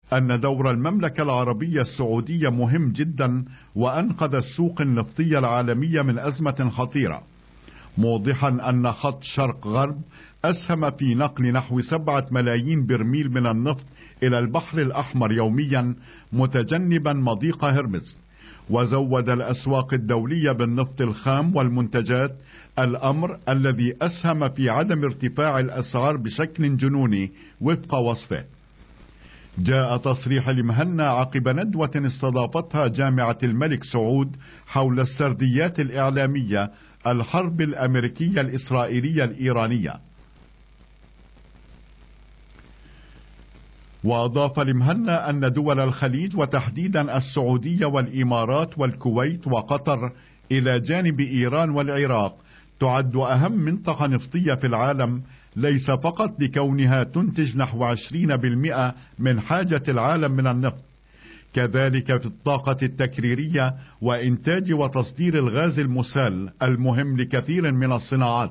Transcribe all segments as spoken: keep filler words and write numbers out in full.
أن دور المملكة العربية السعودية مهم جدا، وأنقذ السوق النفطية العالمية من أزمة خطيرة، موضحا أن خط شرق غرب أسهم في نقل نحو سبعة ملايين برميل من النفط إلى البحر الأحمر يوميا، متجنبا مضيق هرمز، وزود الأسواق الدولية بالنفط الخام والمنتجات، الأمر الذي أسهم في عدم ارتفاع الأسعار بشكل جنوني وفق وصفه. جاء تصريح لمهنا عقب ندوة استضافتها جامعة الملك سعود حول السرديات الإعلامية الحرب الأمريكية الإسرائيلية الإيرانية. وأضاف لمهنا أن دول الخليج وتحديدا السعودية والإمارات والكويت وقطر إلى جانب إيران والعراق تعد أهم منطقة نفطية في العالم، ليس فقط لكونها تنتج نحو عشرين بالمئة من حاجة العالم من النفط، كذلك في الطاقة التكريرية وإنتاج وتصدير الغاز المسال المهم لكثير من الصناعات.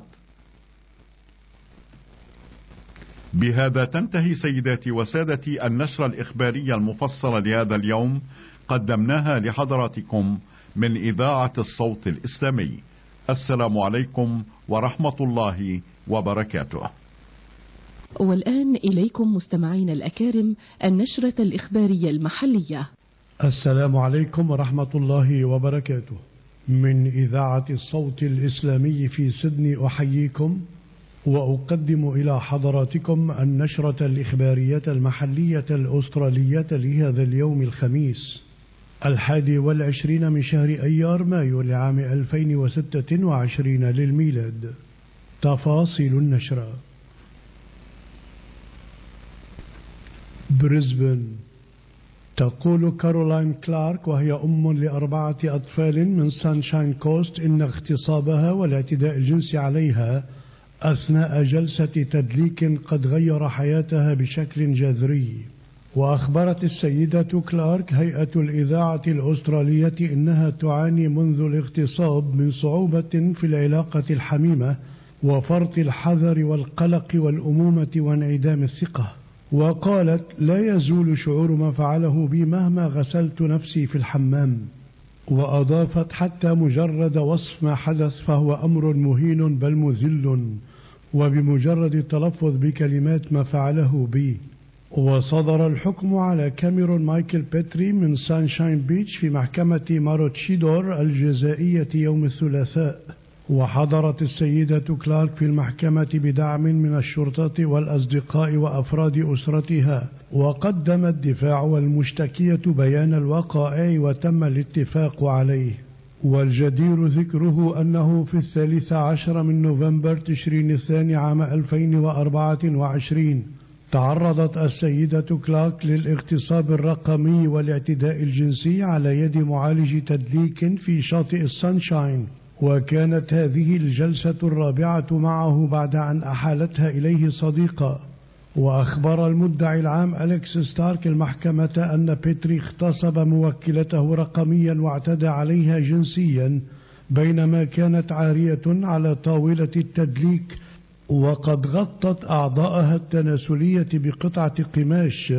بهذا تنتهي سيداتي وسادتي النشرة الإخبارية المفصلة لهذا اليوم، قدمناها لحضراتكم من إذاعة الصوت الإسلامي. السلام عليكم ورحمة الله وبركاته. والآن إليكم مستمعين الأكارم النشرة الإخبارية المحلية. السلام عليكم ورحمة الله وبركاته. من إذاعة الصوت الإسلامي في سيدني أحييكم وأقدم إلى حضراتكم النشرة الإخبارية المحلية الأسترالية لهذا اليوم الخميس الحادي والعشرين من شهر أيار مايو لعام ألفين وستة وعشرين للميلاد. تفاصيل النشرة. بريسبن. تقول كارولاين كلارك وهي أم لأربعة أطفال من سانشاين كوست إن اغتصابها والاعتداء الجنسي عليها أثناء جلسة تدليك قد غير حياتها بشكل جذري. وأخبرت السيدة كلارك هيئة الإذاعة الأسترالية إنها تعاني منذ الاغتصاب من صعوبة في العلاقة الحميمة وفرط الحذر والقلق والأمومة وانعدام الثقة. وقالت: لا يزول شعور ما فعله بي مهما غسلت نفسي في الحمام. وأضافت: حتى مجرد وصف ما حدث فهو أمر مهين بل مذل، وبمجرد التلفظ بكلمات ما فعله بي. وصدر الحكم على كاميرون مايكل بيتري من سانشاين بيتش في محكمة ماروتشيدور الجزائية يوم الثلاثاء. وحضرت السيدة كلارك في المحكمة بدعم من الشرطة والأصدقاء وأفراد أسرتها، وقدم الدفاع والمشتكية بيان الوقائع وتم الاتفاق عليه. والجدير ذكره أنه في الثالث عشر من نوفمبر تشرين الثاني عام ألفين وأربعة وعشرين تعرضت السيدة كلارك للاغتصاب الرقمي والاعتداء الجنسي على يد معالج تدليك في شاطئ السانشاين، وكانت هذه الجلسة الرابعة معه بعد أن أحالتها إليه صديقة. وأخبر المدعي العام أليكس ستارك المحكمة أن بيتري اغتصب موكلته رقميا واعتدى عليها جنسيا بينما كانت عارية على طاولة التدليك، وقد غطت أعضاءها التناسلية بقطعة قماش.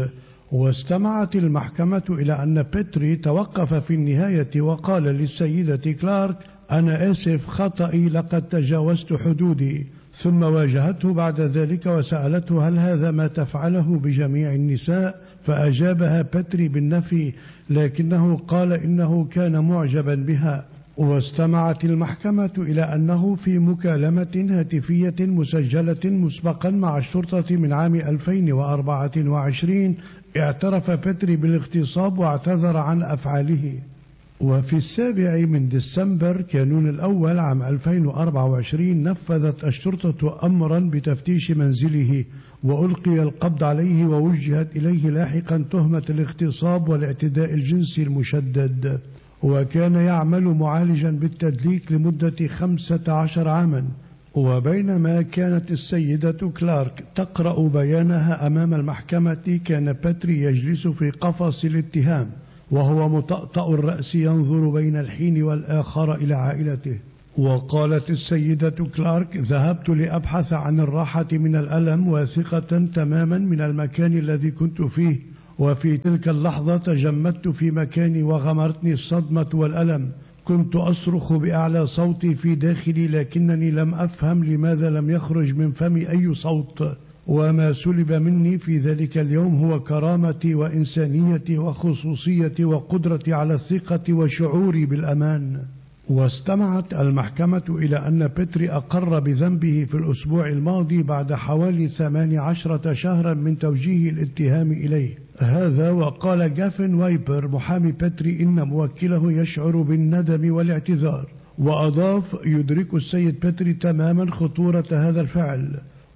واستمعت المحكمة إلى أن بيتري توقف في النهاية وقال للسيدة كلارك: أنا آسف، خطئي، لقد تجاوزت حدودي. ثم واجهته بعد ذلك وسألته هل هذا ما تفعله بجميع النساء؟ فأجابها بيتري بالنفي، لكنه قال إنه كان معجبا بها. واستمعت المحكمة إلى أنه في مكالمة هاتفية مسجلة مسبقا مع الشرطة من عام ألفين وأربعة وعشرين اعترف بيتري بالاغتصاب واعتذر عن أفعاله. وفي السابع من ديسمبر كانون الأول عام ألفين وأربعة وعشرين نفذت الشرطة أمرا بتفتيش منزله، وألقي القبض عليه ووجهت إليه لاحقا تهمة الاغتصاب والاعتداء الجنسي المشدد. وكان يعمل معالجا بالتدليك لمدة خمسة عشر عاما. وبينما كانت السيدة كلارك تقرأ بيانها أمام المحكمة كان بيتري يجلس في قفص الاتهام وهو مطأطأ الرأس ينظر بين الحين والآخر إلى عائلته. وقالت السيدة كلارك: ذهبت لأبحث عن الراحة من الألم واثقة تماما من المكان الذي كنت فيه، وفي تلك اللحظة تجمدت في مكاني وغمرتني الصدمة والألم. كنت أصرخ بأعلى صوتي في داخلي، لكنني لم أفهم لماذا لم يخرج من فمي أي صوت. وما سلب مني في ذلك اليوم هو كرامتي وإنسانيتي وخصوصيتي وقدرتي على الثقة وشعوري بالأمان. واستمعت المحكمة إلى أن بيتري أقر بذنبه في الأسبوع الماضي بعد حوالي ثمان عشرة شهرا من توجيه الاتهام إليه. هذا وقال جافن وايبر محامي بيتري إن موكله يشعر بالندم والاعتذار، وأضاف: يدرك السيد بيتري تماما خطورة هذا الفعل.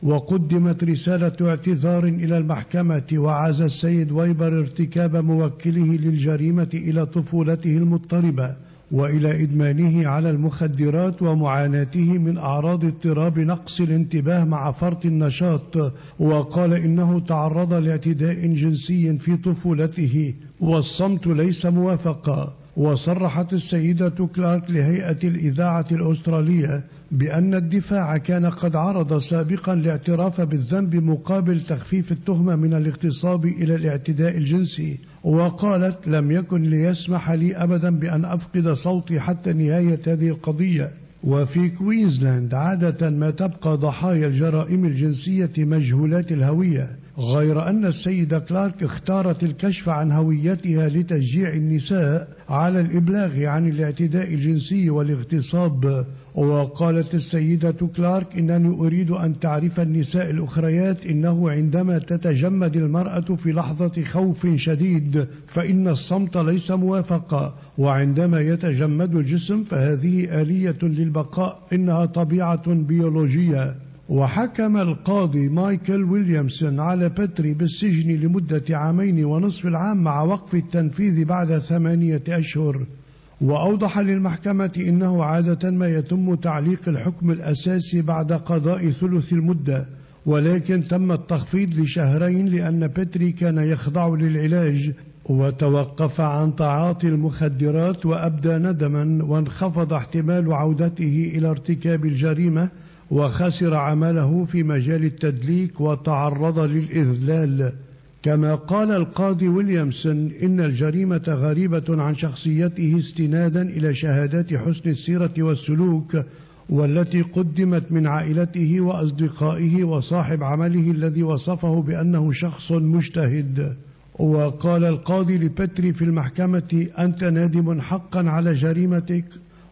وقدمت رسالة اعتذار إلى المحكمة، وعزى السيد وايبر ارتكاب موكله للجريمة إلى طفولته المضطربة وإلى إدمانه على المخدرات ومعاناته من أعراض اضطراب نقص الانتباه مع فرط النشاط، وقال إنه تعرض لاعتداء جنسي في طفولته والصمت ليس موافقا. وصرحت السيدة كلارك لهيئة الإذاعة الأسترالية بأن الدفاع كان قد عرض سابقا الاعتراف بالذنب مقابل تخفيف التهمة من الاغتصاب إلى الاعتداء الجنسي، وقالت: لم يكن ليسمح لي أبدا بأن أفقد صوتي حتى نهاية هذه القضية. وفي كوينزلاند عادة ما تبقى ضحايا الجرائم الجنسية مجهولات الهوية، غير أن السيدة كلارك اختارت الكشف عن هويتها لتشجيع النساء على الإبلاغ عن الاعتداء الجنسي والاغتصاب. وقالت السيدة كلارك: إنني أريد أن تعرف النساء الأخريات إنه عندما تتجمد المرأة في لحظة خوف شديد فإن الصمت ليس موافقا، وعندما يتجمد الجسم فهذه آلية للبقاء، إنها طبيعة بيولوجية. وحكم القاضي مايكل ويليامسون على بيتري بالسجن لمدة عامين ونصف العام مع وقف التنفيذ بعد ثمانية أشهر. وأوضح للمحكمة إنه عادة ما يتم تعليق الحكم الأساسي بعد قضاء ثلث المدة، ولكن تم التخفيض لشهرين لأن بيتري كان يخضع للعلاج وتوقف عن تعاطي المخدرات وأبدى ندما، وانخفض احتمال عودته إلى ارتكاب الجريمة، وخسر عمله في مجال التدليك وتعرض للإذلال. كما قال القاضي ويليامسون إن الجريمة غريبة عن شخصيته استنادا إلى شهادات حسن السيرة والسلوك والتي قدمت من عائلته وأصدقائه وصاحب عمله الذي وصفه بأنه شخص مجتهد. وقال القاضي لبيتري في المحكمة: أنت نادم حقا على جريمتك.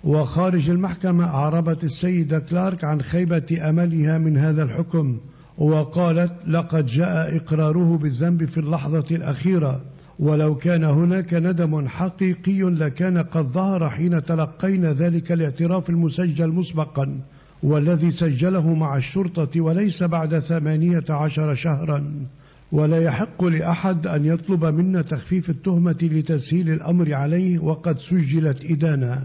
وخارج المحكمة أعربت السيدة كلارك عن خيبة أملها من هذا الحكم، وقالت: لقد جاء إقراره بالذنب في اللحظة الأخيرة، ولو كان هناك ندم حقيقي لكان قد ظهر حين تلقينا ذلك الاعتراف المسجل مسبقا والذي سجله مع الشرطة وليس بعد ثمانية عشر شهرا. ولا يحق لأحد أن يطلب منا تخفيف التهمة لتسهيل الأمر عليه وقد سجلت إدانة.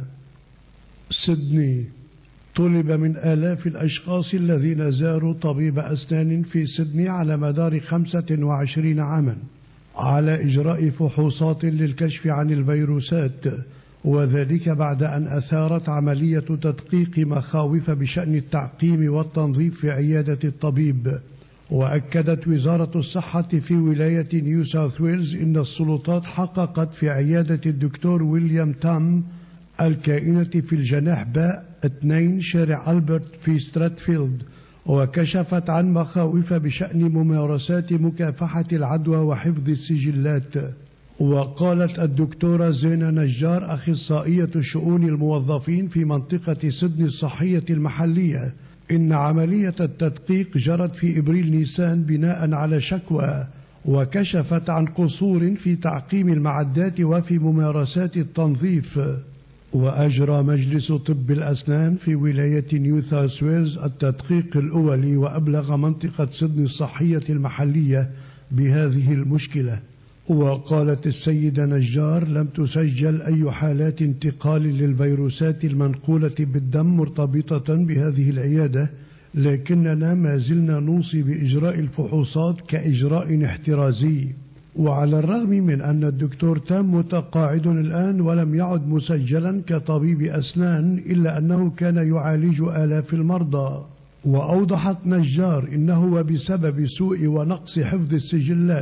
سيدني. طلب من آلاف الأشخاص الذين زاروا طبيب أسنان في سيدني على مدار خمسة وعشرين عاما على إجراء فحوصات للكشف عن الفيروسات، وذلك بعد أن أثارت عملية تدقيق مخاوف بشأن التعقيم والتنظيف في عيادة الطبيب. وأكدت وزارة الصحة في ولاية نيو ساوث ويلز إن السلطات حققت في عيادة الدكتور ويليام تام الكائنة في الجناح باء اثنين شارع ألبرت في ستراتفيلد، وكشفت عن مخاوف بشأن ممارسات مكافحة العدوى وحفظ السجلات. وقالت الدكتورة زينة نجار أخصائية شؤون الموظفين في منطقة سيدني الصحية المحلية إن عملية التدقيق جرت في إبريل نيسان بناء على شكوى، وكشفت عن قصور في تعقيم المعدات وفي ممارسات التنظيف. وأجرى مجلس طب الأسنان في ولاية نيو ساوث ويلز التدقيق الأولي، وأبلغ منطقة سيدني الصحية المحلية بهذه المشكلة. وقالت السيدة نجار: لم تسجل أي حالات انتقال للفيروسات المنقولة بالدم مرتبطة بهذه العيادة، لكننا ما زلنا نوصي بإجراء الفحوصات كإجراء احترازي. وعلى الرغم من أن الدكتور تام متقاعد الآن ولم يعد مسجلا كطبيب أسنان، إلا أنه كان يعالج آلاف المرضى. وأوضحت نجار إنه وبسبب سوء ونقص حفظ السجلات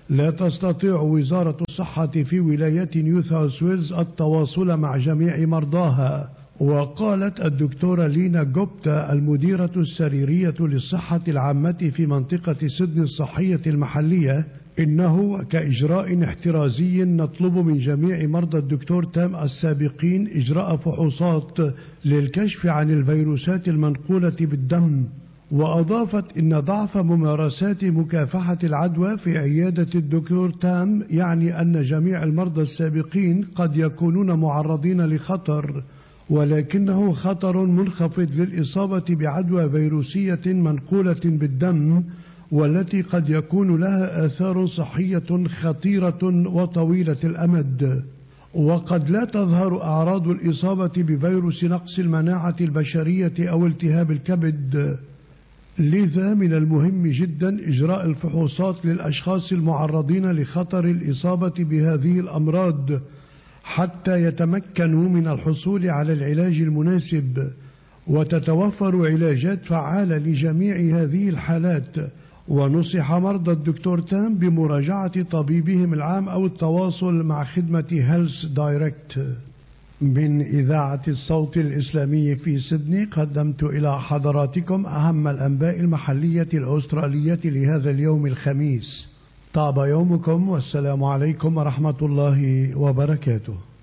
لا تستطيع وزارة الصحة في ولاية نيو ساوث ويلز التواصل مع جميع مرضاها. وقالت الدكتورة لينا جوبتا المديرة السريرية للصحة العامة في منطقة سيدني الصحية المحلية إنه كإجراء احترازي نطلب من جميع مرضى الدكتور تام السابقين إجراء فحوصات للكشف عن الفيروسات المنقولة بالدم. وأضافت إن ضعف ممارسات مكافحة العدوى في عيادة الدكتور تام يعني أن جميع المرضى السابقين قد يكونون معرضين لخطر، ولكنه خطر منخفض للإصابة بعدوى فيروسية منقولة بالدم والتي قد يكون لها آثار صحية خطيرة وطويلة الأمد، وقد لا تظهر أعراض الإصابة بفيروس نقص المناعة البشرية أو التهاب الكبد. لذا من المهم جدا إجراء الفحوصات للأشخاص المعرضين لخطر الإصابة بهذه الأمراض حتى يتمكنوا من الحصول على العلاج المناسب، وتتوفر علاجات فعالة لجميع هذه الحالات. ونصح مرضى الدكتور تام بمراجعة طبيبهم العام أو التواصل مع خدمة هيلث دايركت. من إذاعة الصوت الإسلامي في سيدني قدمت إلى حضراتكم أهم الأنباء المحلية الأسترالية لهذا اليوم الخميس. طاب يومكم والسلام عليكم ورحمة الله وبركاته.